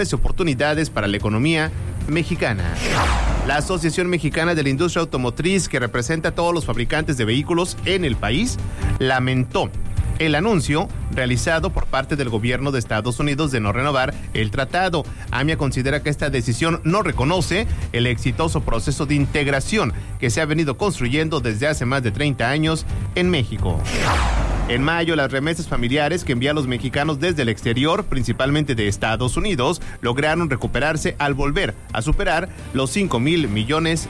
oportunidades para la economía mexicana. La Asociación Mexicana de la Industria Automotriz, que representa a todos los fabricantes de vehículos en el país, lamentó el anuncio realizado por parte del gobierno de Estados Unidos de no renovar el tratado. AMIA considera que esta decisión no reconoce el exitoso proceso de integración que se ha venido construyendo desde hace más de 30 años en México. En mayo, las remesas familiares que envían los mexicanos desde el exterior, principalmente de Estados Unidos, lograron recuperarse al volver a superar los $5,000 millones.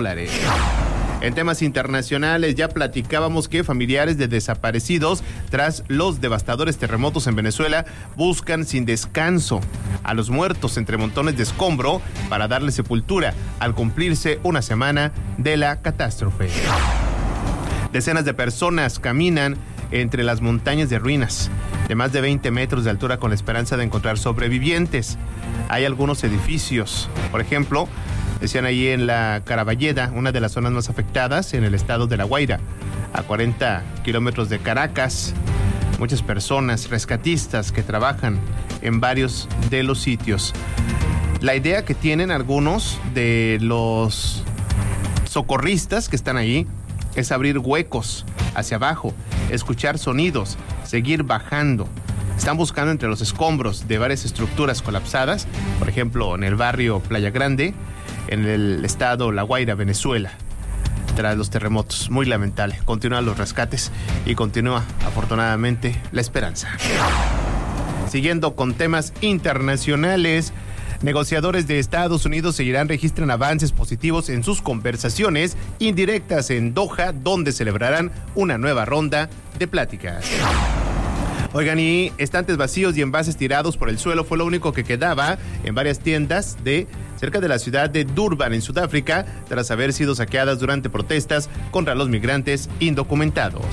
En temas internacionales, ya platicábamos que familiares de desaparecidos tras los devastadores terremotos en Venezuela buscan sin descanso a los muertos entre montones de escombro para darle sepultura al cumplirse una semana de la catástrofe. Decenas de personas caminan entre las montañas de ruinas de más de 20 metros de altura con la esperanza de encontrar sobrevivientes. Hay algunos edificios, por ejemplo, decían ahí en la Caraballeda, una de las zonas más afectadas en el estado de La Guaira, a 40 kilómetros de Caracas. Muchas personas rescatistas que trabajan en varios de los sitios. La idea que tienen algunos de los socorristas que están ahí es abrir huecos hacia abajo, escuchar sonidos, seguir bajando. Están buscando entre los escombros de varias estructuras colapsadas, por ejemplo, en el barrio Playa Grande, en el estado La Guaira, Venezuela, tras los terremotos. Muy lamentable. Continúan los rescates y continúa, afortunadamente, la esperanza. Siguiendo con temas internacionales, negociadores de Estados Unidos e Irán registran avances positivos en sus conversaciones indirectas en Doha, donde celebrarán una nueva ronda de pláticas. Oigan, y estantes vacíos y envases tirados por el suelo fue lo único que quedaba en varias tiendas de cerca de la ciudad de Durban, en Sudáfrica, tras haber sido saqueadas durante protestas contra los migrantes indocumentados.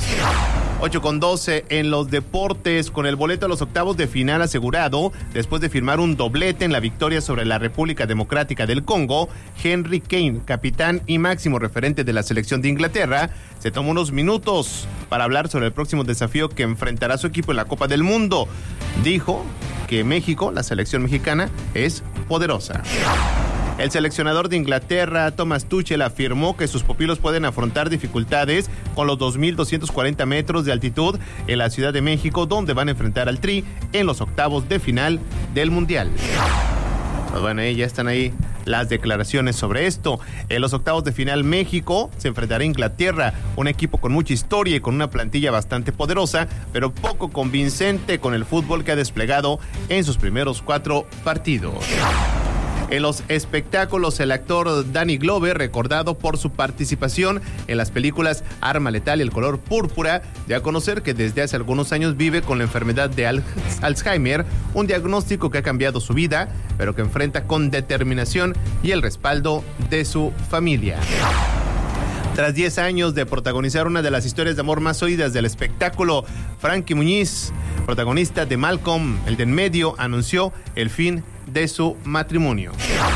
8:12 en los deportes, con el boleto a los octavos de final asegurado, después de firmar un doblete en la victoria sobre la República Democrática del Congo, Henry Kane, capitán y máximo referente de la selección de Inglaterra, se tomó unos minutos para hablar sobre el próximo desafío que enfrentará su equipo en la Copa del Mundo. Dijo que México, la selección mexicana, es poderosa. El seleccionador de Inglaterra, Thomas Tuchel, afirmó que sus pupilos pueden afrontar dificultades con los 2.240 metros de altitud en la Ciudad de México, donde van a enfrentar al Tri en los octavos de final del Mundial. Pues bueno, ya están ahí las declaraciones sobre esto. En los octavos de final, México se enfrentará a Inglaterra, un equipo con mucha historia y con una plantilla bastante poderosa, pero poco convincente con el fútbol que ha desplegado en sus primeros 4 partidos. En los espectáculos, el actor Danny Glover, recordado por su participación en las películas Arma Letal y El Color Púrpura, dio a conocer que desde hace algunos años vive con la enfermedad de Alzheimer, un diagnóstico que ha cambiado su vida, pero que enfrenta con determinación y el respaldo de su familia. Tras 10 años de protagonizar una de las historias de amor más oídas del espectáculo, Frankie Muniz, protagonista de Malcolm, el de en medio, anunció el fin de su matrimonio.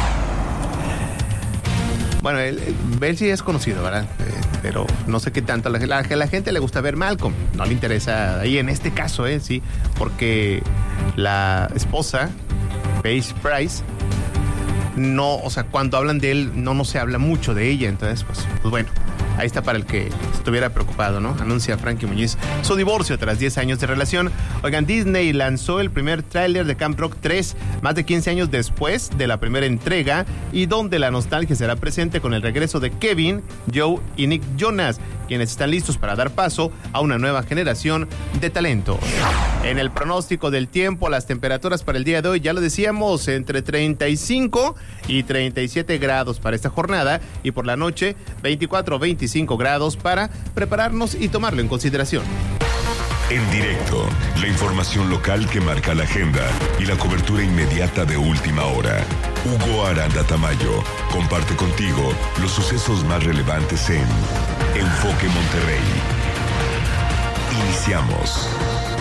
Bueno, él sí es conocido, ¿verdad? Pero no sé qué tanto. A la gente le gusta ver Malcolm. No le interesa ahí en este caso, sí. Porque la esposa, Paige Price, no, o sea, cuando hablan de él, no se habla mucho de ella. Entonces, pues bueno. Ahí está para el que estuviera preocupado, ¿no? Anuncia Frankie Muniz su divorcio tras 10 años de relación. Oigan, Disney lanzó el primer tráiler de Camp Rock 3 más de 15 años después de la primera entrega, y donde la nostalgia será presente con el regreso de Kevin, Joe y Nick Jonas, quienes están listos para dar paso a una nueva generación de talentos. En el pronóstico del tiempo, las temperaturas para el día de hoy, ya lo decíamos, entre 35 y 37 grados para esta jornada, y por la noche 24 o 25 grados para prepararnos y tomarlo en consideración. En directo, la información local que marca la agenda y la cobertura inmediata de última hora. Hugo Aranda Tamayo comparte contigo los sucesos más relevantes en Enfoque Monterrey. Iniciamos.